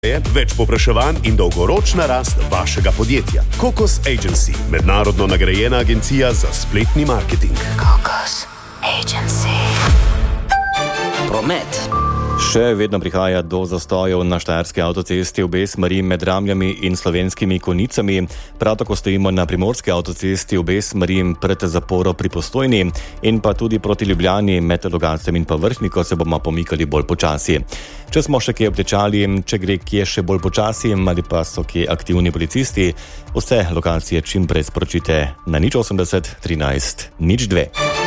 Več povpraševanj in dolgoročna rast vašega podjetja. Kokos Agency, mednarodno nagrajena agencija za spletni marketing. Kokos Agency. Promet. Še vedno prihaja do zastojev na štajerski avtocesti obe smeri med Ramljami in Slovenskimi Konjicami. Prav tako stojimo na primorski avtocesti obe smeri pred zaporo pri Postojni in pa tudi proti Ljubljani med Logatcem in pa Vrhniko se bomo pomikali bolj počasi. Če smo še kje obtečali, če gre kje še bolj počasi ali pa so kje aktivni policisti, vse lokacije čim prej sporočite na 080 13 02.